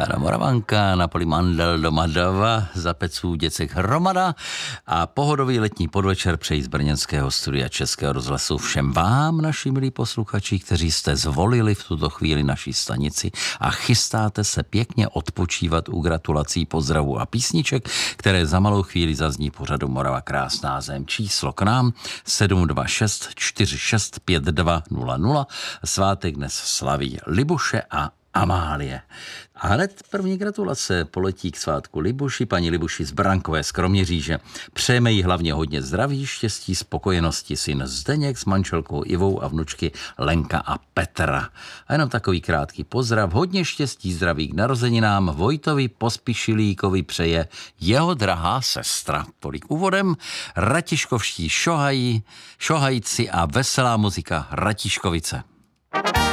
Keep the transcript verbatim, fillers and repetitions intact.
Ano, Moravanka, na poli mandel doma dava, za peců děcek hromada a pohodový letní podvečer přeji z brněnského studia Českého rozhlasu všem vám, naši milí posluchači, kteří jste zvolili v tuto chvíli naší stanici a chystáte se pěkně odpočívat u gratulací, pozdravů a písniček, které za malou chvíli zazní pořadu Morava krásná zem. Číslo k nám sedm dva šest čtyři šest pět dva nula nula. Svátek dnes slaví Libuše a Amálie. A hned první gratulace poletí k svátku Libuši, paní Libuši z Brankové z Kroměříže. Přejeme jí hlavně hodně zdraví, štěstí, spokojenosti, syn Zdeněk s manželkou Ivou a vnučky Lenka a Petra. A jenom takový krátký pozdrav, hodně štěstí, zdraví k narozeninám Vojtovi Pospišilíkovi přeje jeho drahá sestra. Tolik úvodem, ratiškovští šohají, šohajci a veselá muzika Ratiškovice.